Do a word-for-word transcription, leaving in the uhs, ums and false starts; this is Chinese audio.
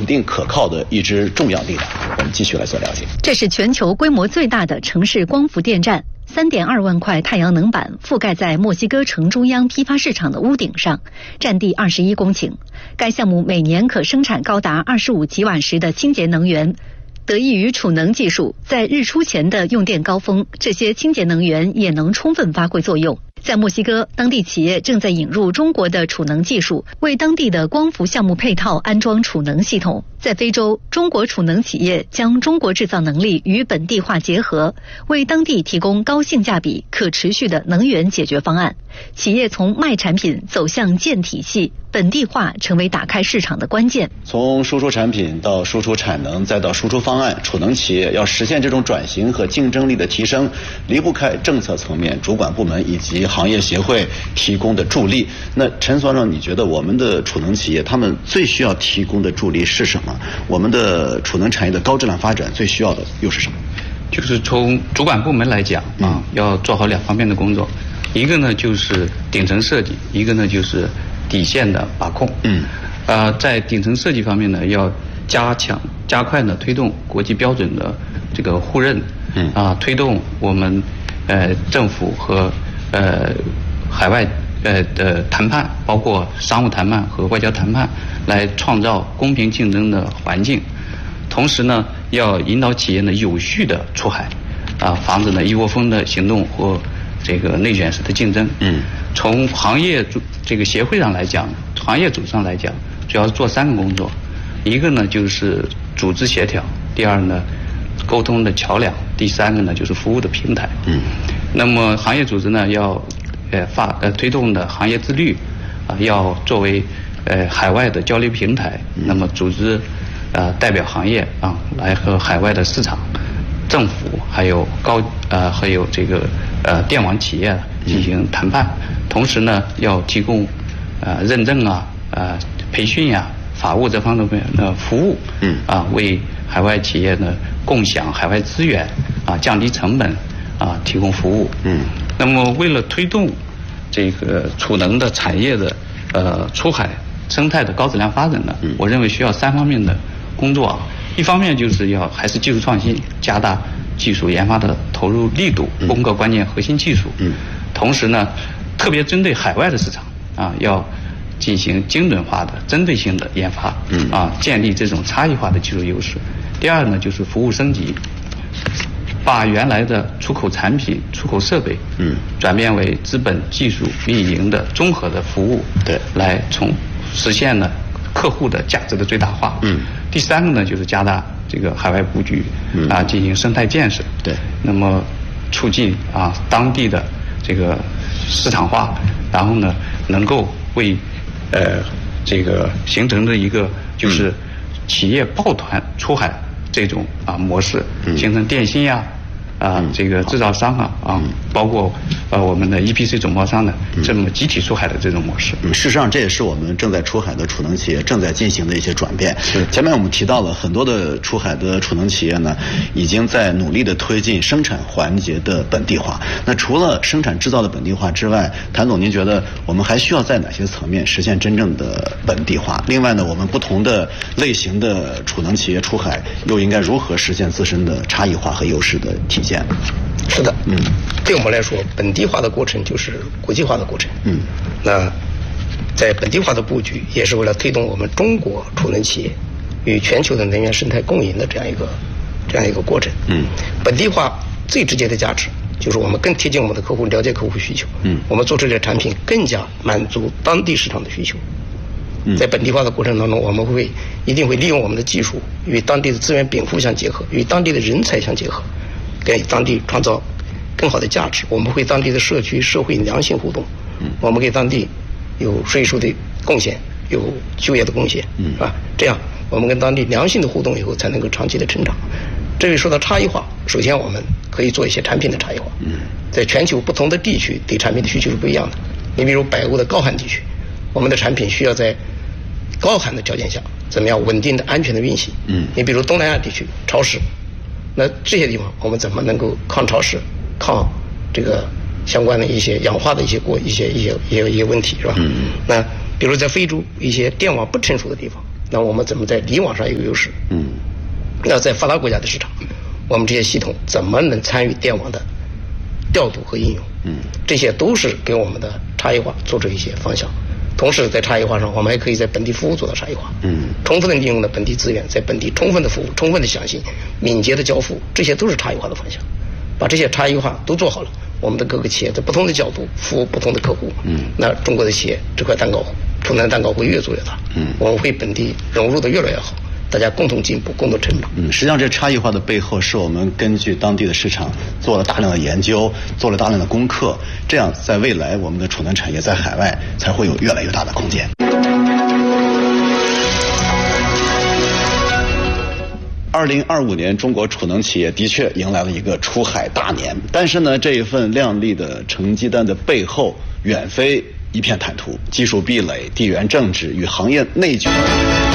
定可靠的一支重要力量。我们继续来做了解。 这是全球规模最大的城市光伏电站。三点二万块太阳能板覆盖在墨西哥城中央批发市场的屋顶上，占地二十一公顷。该项目每年可生产高达二十五吉瓦时的清洁能源。得益于储能技术，在日出前的用电高峰，这些清洁能源也能充分发挥作用。在墨西哥，当地企业正在引入中国的储能技术，为当地的光伏项目配套安装储能系统。在非洲，中国储能企业将中国制造能力与本地化结合，为当地提供高性价比、可持续的能源解决方案。企业从卖产品走向建体系，本地化成为打开市场的关键。 从输出产品到输出产能，再到输出方案，储能企业要实现这种转型和竞争力的提升，离不开政策层面、主管部门以及行业协会提供的助力。那陈所长，你觉得我们的储能企业他们最需要提供的助力是什么？我们的储能产业的高质量发展最需要的又是什么？ 就是从主管部门来讲啊，嗯、要做好两方面的工作，一个呢就是顶层设计，一个呢就是底线的把控。嗯，呃，在顶层设计方面呢，要加强、加快呢推动国际标准的这个互认。嗯，啊，推动我们呃政府和呃海外呃的谈判，包括商务谈判和外交谈判，来创造公平竞争的环境。同时呢，要引导企业呢有序的出海，啊，防止呢一窝蜂的行动或这个内卷式的竞争。嗯，从行业组这个协会上来讲，行业组上来讲，主要是做三个工作，一个呢就是组织协调，第二呢沟通的桥梁，第三个呢就是服务的平台。嗯，那么行业组织呢要呃发呃推动的行业自律啊，要作为呃海外的交流平台，那么组织呃代表行业啊来和海外的市场、政府还有高呃还有这个呃电网企业进行谈判，同时呢要提供呃认证啊、呃培训呀、啊、法务这方面的服务。嗯啊，为海外企业呢共享海外资源啊，降低成本啊，提供服务。嗯，那么为了推动这个储能的产业的呃出海生态的高质量发展呢，嗯、我认为需要三方面的工作啊。一方面就是要还是技术创新，加大技术研发的投入力度，攻克关键核心技术。嗯，同时呢，特别针对海外的市场啊，要进行精准化的、针对性的研发。嗯，啊，建立这种差异化的技术优势。第二呢，就是服务升级，把原来的出口产品、出口设备，嗯，转变为资本、技术、运营的综合的服务，对，来从实现呢客户的价值的最大化。嗯，第三个呢，就是加大这个海外布局，嗯、啊，进行生态建设，对，那么促进啊当地的这个市场化，然后呢，能够为呃这个形成的一个就是企业抱团出海这种啊模式，形成电信呀、啊嗯、这个制造商啊啊，嗯、包括呃我们的 E P C 总包商的这么集体出海的这种模式。 嗯，事实上这也是我们正在出海的储能企业正在进行的一些转变。是，前面我们提到了很多的出海的储能企业呢，已经在努力的推进生产环节的本地化。那除了生产制造的本地化之外，谭总，您觉得我们还需要在哪些层面实现真正的本地化？另外呢，我们不同的类型的储能企业出海又应该如何实现自身的差异化和优势的体现？ 是的，嗯，对我们来说，本地化的过程就是国际化的过程。嗯，那在本地化的布局，也是为了推动我们中国储能企业与全球的能源生态共赢的这样一个这样一个过程。嗯，本地化最直接的价值就是我们更贴近我们的客户，了解客户需求。嗯，我们做出来的产品更加满足当地市场的需求。嗯，在本地化的过程当中，我们会一定会利用我们的技术与当地的资源禀赋相结合，与当地的人才相结合，给当地创造更好的价值。我们会当地的社区社会良性互动。嗯，我们给当地有税收的贡献，有就业的贡献。嗯，啊，这样我们跟当地良性的互动以后，才能够长期的成长。这里说到差异化，首先我们可以做一些产品的差异化。嗯，在全球不同的地区对产品的需求是不一样的。你比如北欧的高寒地区，我们的产品需要在高寒的条件下怎么样稳定的安全的运行。嗯，你比如东南亚地区潮湿，那这些地方我们怎么能够抗潮湿、抗这个相关的一些氧化的一些过一些一些一些一些问题，是吧？嗯，那比如在非洲一些电网不成熟的地方， 那我们怎么在离网上有优势？嗯，那在发达国家的市场，我们这些系统怎么能参与电网的调度和应用？嗯，这些都是给我们的差异化做出一些方向。同时，在差异化上，我们还可以在本地服务做到差异化。嗯，充分的利用了本地资源，在本地充分的服务、充分的详细、敏捷的交付，这些都是差异化的方向。把这些差异化都做好了，我们的各个企业在不同的角度服务不同的客户。嗯，那中国的企业这块蛋糕，出来的蛋糕会越做越大。嗯，我们会本地融入的越来越好。大家共同进步，共同成长。 嗯，实际上这差异化的背后，是我们根据当地的市场做了大量的研究，做了大量的功课，这样在未来我们的储能产业在海外才会有越来越大的空间。二零二五年，中国储能企业的确迎来了一个出海大年，但是呢，这一份亮丽的成绩单的背后，远非一片坦途，技术壁垒、地缘政治与行业内卷。